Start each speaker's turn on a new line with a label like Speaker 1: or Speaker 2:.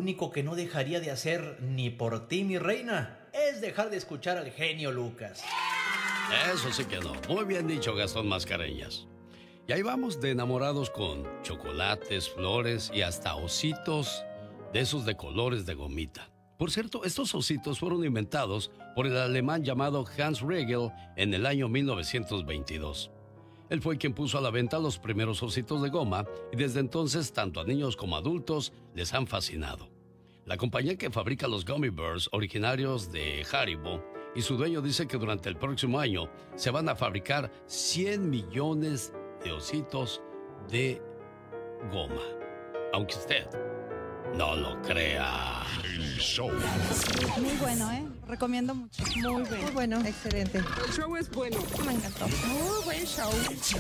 Speaker 1: único que no dejaría de hacer ni por ti, mi reina, es dejar de escuchar al genio Lucas.
Speaker 2: Eso sí que no. Muy bien dicho, Gastón Mascareñas. Y ahí vamos de enamorados con chocolates, flores y hasta ositos de esos de colores de gomita. Por cierto, estos ositos fueron inventados por el alemán llamado Hans Riegel en el año 1922. Él fue quien puso a la venta los primeros ositos de goma y desde entonces tanto a niños como a adultos les han fascinado. La compañía que fabrica los Gummy Bears originarios de Haribo y su dueño dice que durante el próximo año se van a fabricar 100 millones de ositos de goma. Aunque usted no lo crea.
Speaker 3: El show.
Speaker 4: Muy bueno, ¿eh? Recomiendo mucho. Muy bueno.
Speaker 5: Muy bueno. Excelente.
Speaker 6: El show es bueno.
Speaker 4: Me encantó.
Speaker 6: Muy buen show.